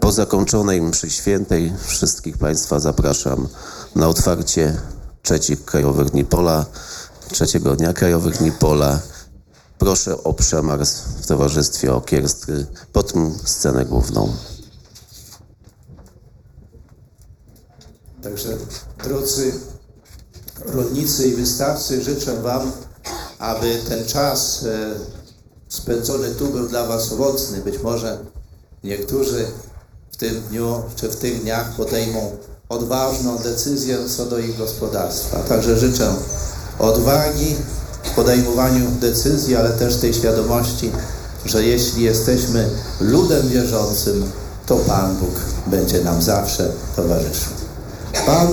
Po zakończonej mszy świętej wszystkich Państwa zapraszam na otwarcie trzeciego dnia Krajowych Dni Pola. Proszę o przemars w towarzystwie orkiestry pod scenę główną. Także drodzy rolnicy i wystawcy, życzę Wam, aby ten czas spędzony tu był dla Was owocny. Być może niektórzy w tym dniu czy w tych dniach podejmą odważną decyzję co do ich gospodarstwa. Także życzę odwagi w podejmowaniu decyzji, ale też tej świadomości, że jeśli jesteśmy ludem wierzącym, to Pan Bóg będzie nam zawsze towarzyszył. Pan